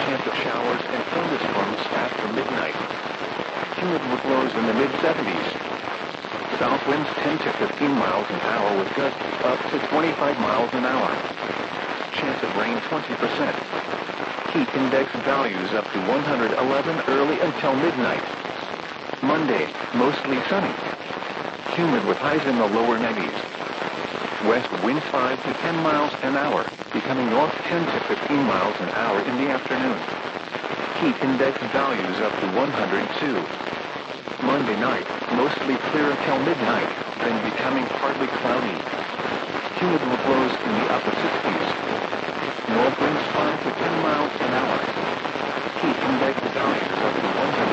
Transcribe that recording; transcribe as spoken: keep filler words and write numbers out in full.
chance of showers and thunderstorms after midnight. Humid with lows in the mid seventies. South winds ten to fifteen miles an hour with gusts up to twenty-five miles an hour. Chance of rain twenty percent. Heat index values up to one hundred eleven early until midnight. Monday, mostly sunny. Humid with highs in the lower nineties. West winds five to ten miles an hour, becoming north ten to fifteen miles an hour in the afternoon. Heat index values up to one hundred two. Monday night, mostly clear until midnight, then becoming partly cloudy. Humid with lows in the upper sixties. North winds five to ten miles an hour. Heat index values up to one hundred.